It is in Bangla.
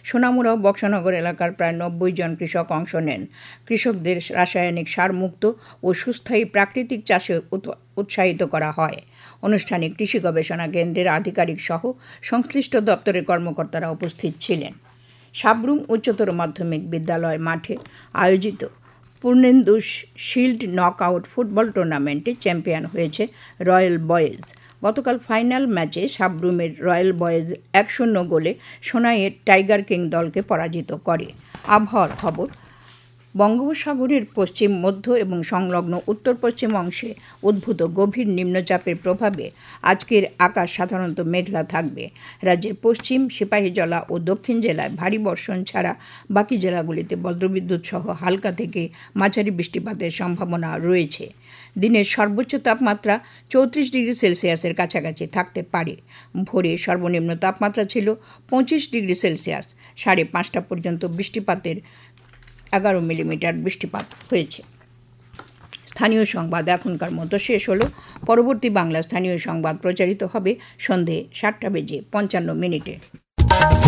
সোনামুড়া ও বক্সনগর এলাকার প্রায় 90 জন কৃষক অংশ নেন। কৃষকদের রাসায়নিক সারমুক্ত ও সুস্থায়ী প্রাকৃতিক চাষে উৎসাহিত করা হয়। অনুষ্ঠানে কৃষি গবেষণা কেন্দ্রের আধিকারিক সহ সংশ্লিষ্ট দপ্তরের কর্মকর্তারা উপস্থিত ছিলেন। সাবরুম উচ্চতর মাধ্যমিক বিদ্যালয় মাঠে আয়োজিত পূর্ণেন্দু শিল্ড নকআউট ফুটবল টুর্নামেন্টে চ্যাম্পিয়ন হয়েছে রয়্যাল বয়েজ। গতকাল ফাইনাল ম্যাচে সাবরুমের রয়্যাল বয়েজ 1-0 গোলে সোনাইয়ের টাইগার কিং দলকে পরাজিত করে। আবহাওয়ার খবর। বঙ্গোপসাগরের পশ্চিম, মধ্য এবং সংলগ্ন উত্তর পশ্চিম অংশে উদ্ভূত গভীর নিম্নচাপের প্রভাবে আজকের আকাশ সাধারণত মেঘলা থাকবে। রাজ্যের পশ্চিম, সিপাহীজলা ও দক্ষিণ জেলায় ভারী বর্ষণ ছাড়া বাকি জেলাগুলিতে বজ্রবিদ্যুৎ সহ হালকা থেকে মাঝারি বৃষ্টিপাতের সম্ভাবনা রয়েছে। দিনের সর্বোচ্চ তাপমাত্রা 34 ডিগ্রি সেলসিয়াসের কাছাকাছি থাকতে পারে। ভোরে সর্বনিম্ন তাপমাত্রা ছিল 25 ডিগ্রি সেলসিয়াস। 5:30 পর্যন্ত বৃষ্টিপাতের 11 মিলিমিটার বৃষ্টিপাত হয়েছে। স্থানীয় সংবাদ এখনকার মতো শেষ হলো। পরবর্তী বাংলা স্থানীয় সংবাদ প্রচারিত হবে সন্ধে 7:55 মিনিটে।